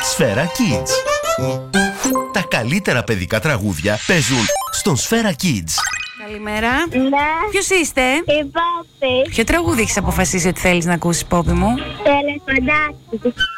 Σφαίρα Kids. Τα καλύτερα παιδικά τραγούδια παίζουν στον Σφαίρα Kids. Καλημέρα. Ναι, Ποιος είστε? η Πόπη. Ποιο τραγούδι έχεις αποφασίσει ότι θέλεις να ακούσεις, Πόπη μου? Το ελεφαντάκι.